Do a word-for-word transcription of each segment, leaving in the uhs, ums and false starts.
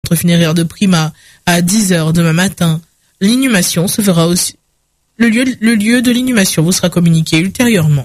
centre funéraire de Prima à dix heures demain matin. L'inhumation se fera aussi. Le lieu, le lieu de l'inhumation vous sera communiqué ultérieurement.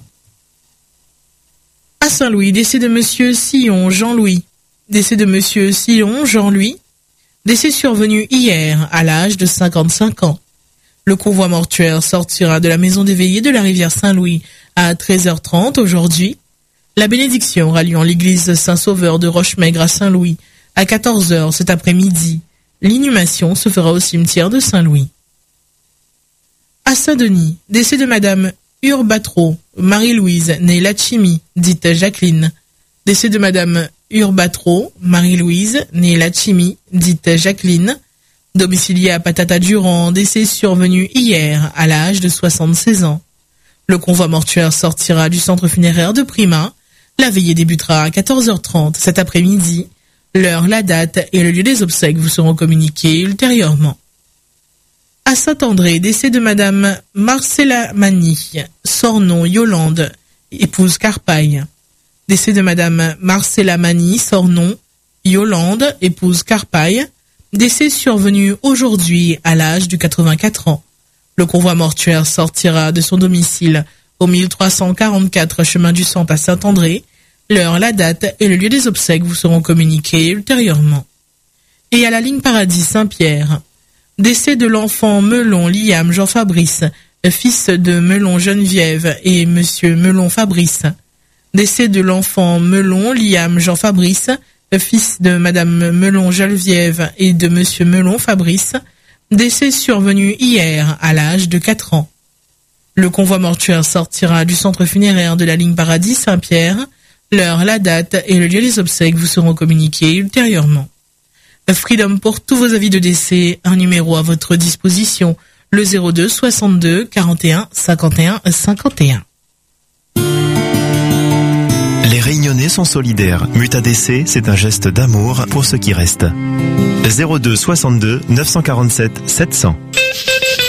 À Saint-Louis, décès de monsieur Sillon Jean-Louis. Décès de monsieur Sillon Jean-Louis. Décès survenu hier à l'âge de cinquante-cinq ans. Le convoi mortuaire sortira de la maison des veillées de la rivière Saint-Louis à treize heures trente aujourd'hui. La bénédiction ralliant l'église Saint-Sauveur de Rochemaigre à Saint-Louis à quatorze heures cet après-midi. L'inhumation se fera au cimetière de Saint-Louis. À Saint-Denis, décès de madame Urbatro Marie-Louise, née Lachimi, dite Jacqueline. Décès de madame Urbatro Marie-Louise, née Lachimi, dite Jacqueline. Domiciliée à Patata-Durand, décès survenu hier à l'âge de soixante-seize ans. Le convoi mortuaire sortira du centre funéraire de Prima. La veillée débutera à quatorze heures trente cet après-midi. L'heure, la date et le lieu des obsèques vous seront communiqués ultérieurement. À Saint-André, décès de madame Marcella Mani, Sornon Yolande, épouse Carpaille. Décès de madame Marcella Mani, Sornon Yolande, épouse Carpaille. Décès survenu aujourd'hui à l'âge de quatre-vingt-quatre ans. Le convoi mortuaire sortira de son domicile au mille trois cent quarante-quatre chemin du Centre à Saint-André. L'heure, la date et le lieu des obsèques vous seront communiqués ultérieurement. Et à la ligne Paradis Saint-Pierre, décès de l'enfant Melon Liam Jean-Fabrice, fils de Melon Geneviève et monsieur Melon Fabrice. Décès de l'enfant Melon Liam Jean-Fabrice, fils de madame Melon Geneviève et de monsieur Melon Fabrice. Décès survenu hier à l'âge de quatre ans. Le convoi mortuaire sortira du centre funéraire de la ligne Paradis Saint-Pierre. L'heure, la date et le lieu des obsèques vous seront communiqués ultérieurement. Freedom pour tous vos avis de décès, un numéro à votre disposition, le zéro deux soixante-deux quarante et un cinquante et un cinquante et un. Les Réunionnais sont solidaires. Muta décès, c'est un geste d'amour pour ceux qui restent. zéro deux soixante-deux neuf cent quarante-sept sept cents.